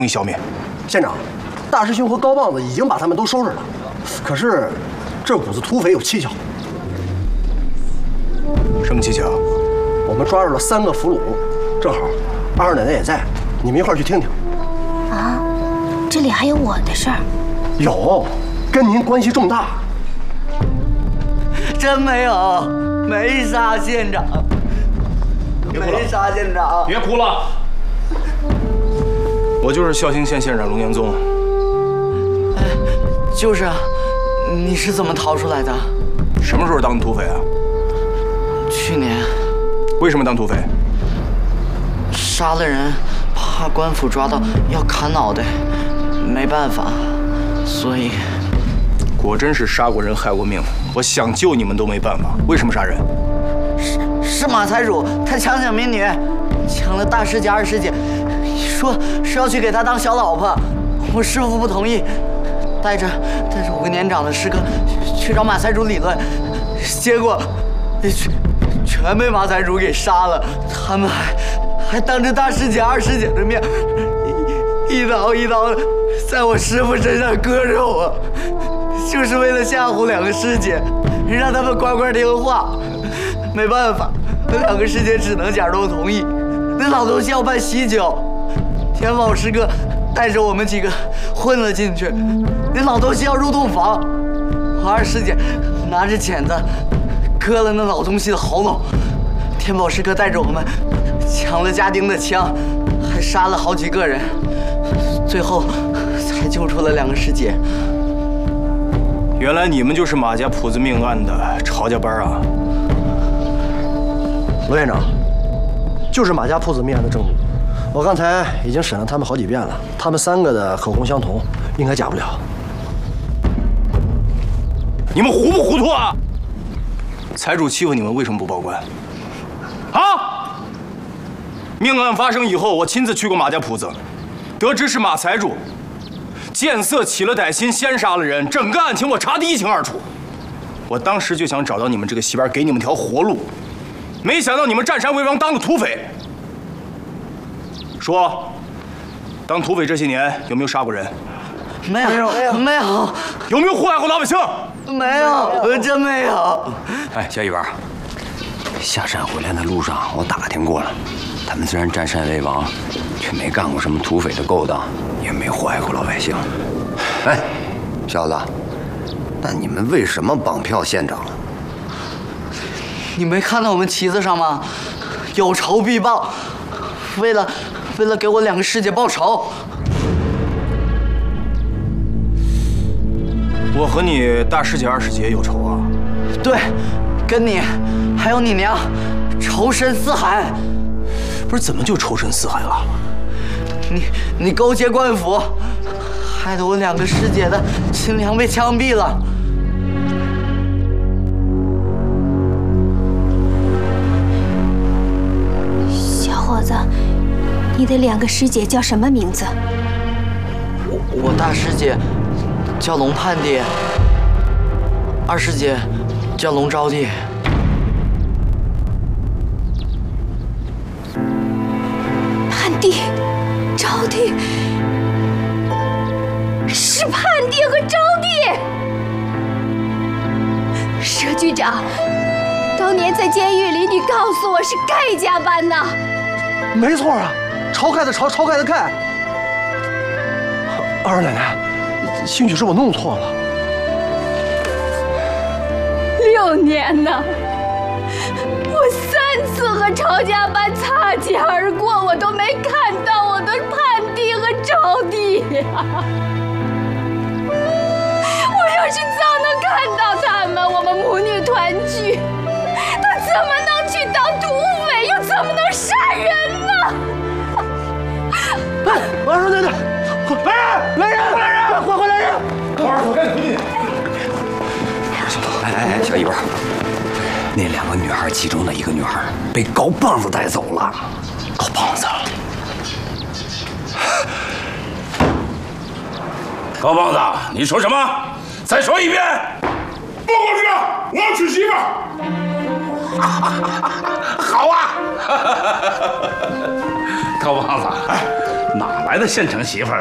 易消灭。 县长，大师兄和高棒子已经把他们都收拾了，可是这股子土匪有蹊跷。 什么蹊跷？ 我们抓住了3个俘虏，正好二奶奶也在，你们一块儿去听听。 啊，这里还有我的事儿。 有，跟您关系重大。 真没有，没杀县长，没杀县长。 别哭了，我就是孝兴县县长龙延宗。 哎，就是啊，你是怎么逃出来的？ 什么时候当的土匪啊？ 去年。 为什么当土匪？ 杀了人，怕官府抓到要砍脑袋，没办法，所以。 果真是杀过人害过命，我想救你们都没办法。为什么杀人？ 是马财主，他强抢民女，抢了大师姐、二师姐，说是要去给他当小老婆。我师父不同意，带着5个年长的师哥去找马财主理论，结果全被马财主给杀了。他们还当着大师姐、二师姐的面，一刀一刀的在我师父身上割肉啊！就是为了吓唬2个师姐，让他们乖乖听话。没办法，那2个师姐只能假装同意。那老东西要办喜酒，天宝师哥带着我们几个混了进去。那老东西要入洞房，我二师姐拿着钳子割了那老东西的喉咙。天宝师哥带着我们抢了家丁的枪，还杀了好几个人，最后才救出了2个师姐。 原来你们就是马家铺子命案的曹家班啊！ 罗院长，就是马家铺子命案的证据，我刚才已经审了他们好几遍了，他们3个的口供相同，应该假不了。 你们糊不糊涂啊？财主欺负你们，为什么不报官？啊！命案发生以后，我亲自去过马家铺子，得知是马财主见色起了歹心，先杀了人，整个案情我查得一清二楚。我当时就想找到你们这个戏班，给你们条活路，没想到你们占山为王，当了土匪。说，当土匪这些年有没有杀过人？ 没有，没有。 有没有祸害过老百姓？ 没有，真没有。 哎，小一班，下山回来的路上我打听过了，他们虽然占山为王，却没干过什么土匪的勾当，也没祸害过老百姓。 哎，小子，那你们为什么绑票县长？ 你没看到我们旗子上吗？有仇必报，为了给我2个师姐报仇。 我和你大师姐、二师姐有仇啊？ 对，跟你还有你娘，仇深似海。 不是，怎么就仇深似海了？ 你勾结官府，害得我2个师姐的亲娘被枪毙了。 小伙子，你的2个师姐叫什么名字？ 我大师姐叫龙盼弟，二师姐叫龙招娣。 盼弟、招娣，是盼弟和招娣。佘局长，当年在监狱里，你告诉我是盖家班呐。 没错啊，晁盖的晁，晁盖的盖。二奶奶，兴许是我弄错了。 6年呐，我3次和晁家班擦肩而过，我都没看到我的盼弟和招娣呀。我要是早能看到他们，我们母女团聚，他怎么能去当土匪，又怎么能杀人呢？ 哎，二奶奶，来人！快来人！ 二手赶紧回去。 哎，小一班，那2个女孩其中的一个女孩被高棒子带走了。 高棒子？ 高棒子，你说什么？再说一遍！ 报告局长，我要娶媳妇儿。 好啊！高胖子，哪来的现成媳妇儿